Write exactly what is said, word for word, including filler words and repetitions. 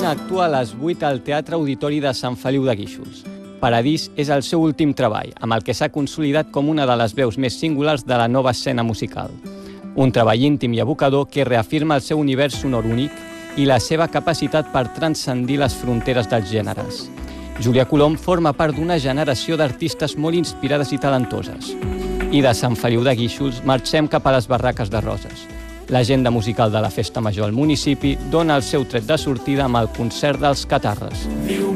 actua a les vuit al Teatre Auditori de Sant Feliu de Guíxols. Paradís és el seu últim treball, amb el que s'ha consolidat com una de les veus més singulars de la nova escena musical. Un treball íntim i evocador que reafirma el seu univers sonor únic i la seva capacitat per transcendir les fronteres dels gèneres. Júlia Colom forma part d'una generació d'artistes molt inspirades i talentoses. I de Sant Feliu de Guíxols marxem cap a les Barraques de Roses. L'agenda musical de la Festa Major al municipi dona el seu tret de sortida amb el concert dels Catarres.